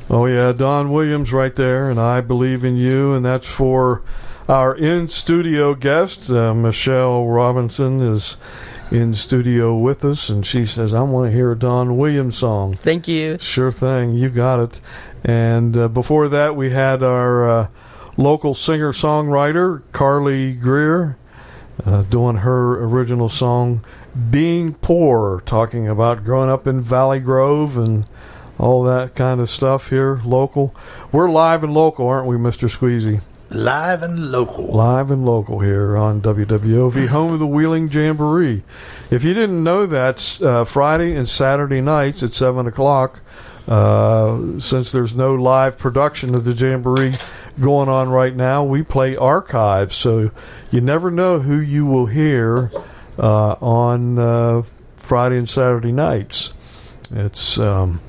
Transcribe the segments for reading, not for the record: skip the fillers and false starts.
Oh, yeah, Don Williams right there, and I Believe in You, and that's for our in-studio guest. Michelle Robinson is in studio with us, and she says, I want to hear a Don Williams song. Thank you. Sure thing. You got it. And before that, we had our local singer-songwriter, Carly Greer, doing her original song, Being Poor, talking about growing up in Valley Grove and all that kind of stuff here, local. We're live and local, aren't we, Mr. Squeezy? Live and local. Live and local here on WWOV, home of the Wheeling Jamboree. If you didn't know that, Friday and Saturday nights at 7 o'clock, since there's no live production of the Jamboree going on right now, we play archives. So you never know who you will hear on Friday and Saturday nights. It's an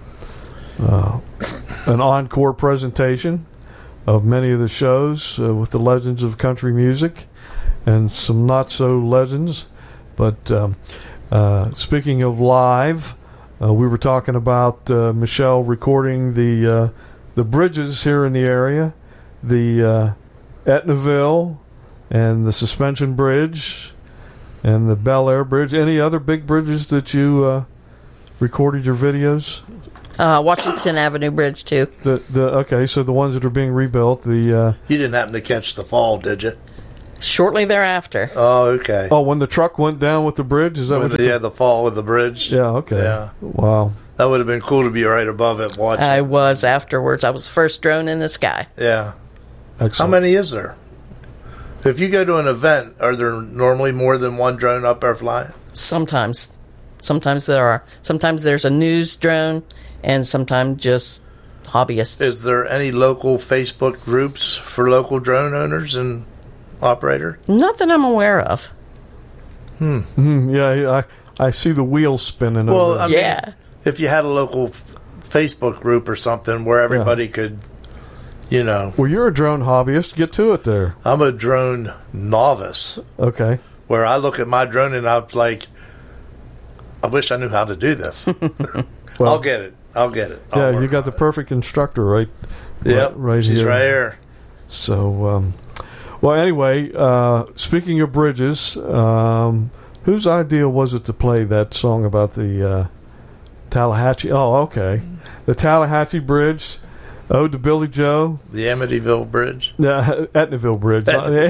encore presentation of many of the shows with the legends of country music and some not so legends. But speaking of live, we were talking about Michelle recording the bridges here in the area, the Etnaville and the Suspension Bridge and the Bel Air Bridge. Any other big bridges that you recorded your videos? Washington Avenue Bridge, too. Okay, so the ones that are being rebuilt. You didn't happen to catch the fall, did you? Shortly thereafter. Oh, okay. Oh, when the truck went down with the bridge? Is that the fall with the bridge. Yeah, okay. Yeah. Wow. That would have been cool to be right above it watching. I was afterwards. I was the first drone in the sky. Yeah. Excellent. How many is there? If you go to an event, are there normally more than one drone up there flying? Sometimes. Sometimes there are. Sometimes there's a news drone, and sometimes just hobbyists. Is there any local Facebook groups for local drone owners and operators? Not that I'm aware of. Yeah, I see the wheels spinning. Well, over. I mean, if you had a local Facebook group or something where everybody could, Well, you're a drone hobbyist. Get to it there. I'm a drone novice. Okay. Where I look at my drone and I'm like, I wish I knew how to do this. Well, I'll get it. You got the perfect instructor, right? Yep, right she's here. right here. So, well, anyway, speaking of bridges, whose idea was it to play that song about the Tallahatchie? Oh, okay. The Tallahatchie Bridge, Ode to Billy Joe. The Amityville Bridge. Yeah, Etnaville Bridge.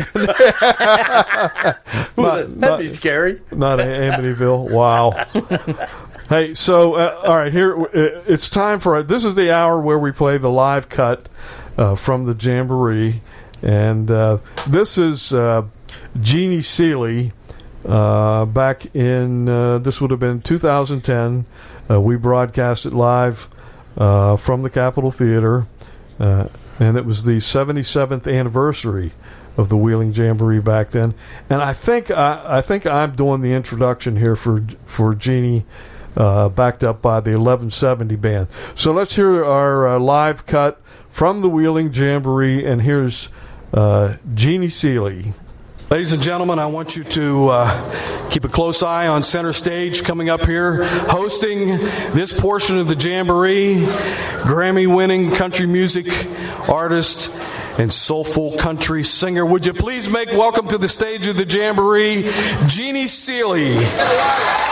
That'd be scary. Not Amityville. Wow. Hey, so, all right, here, it's time for, this is the hour where we play the live cut from the Jamboree. And this is Jeannie Seely back in, this would have been 2010. We broadcast it live from the Capitol Theater, and it was the 77th anniversary of the Wheeling Jamboree back then. And I think I'm doing the introduction here for Jeannie, backed up by the 1170 band. So let's hear our live cut from the Wheeling Jamboree, and here's Jeannie Seely. Ladies and gentlemen, I want you to keep a close eye on center stage coming up here, hosting this portion of the Jamboree, Grammy-winning country music artist and soulful country singer. Would you please make welcome to the stage of the Jamboree, Jeannie Seely.